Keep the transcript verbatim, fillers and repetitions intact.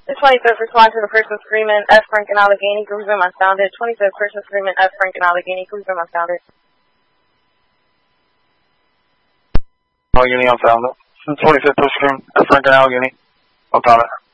The twenty-fifth respond to the person screaming F Frank and Allegheny, cruising unfounded. twenty-fifth person screaming F Frank and Allegheny, cruising unfounded. Allegheny unfounded. twenty-fifth person screaming F Frank and Allegheny, unfounded.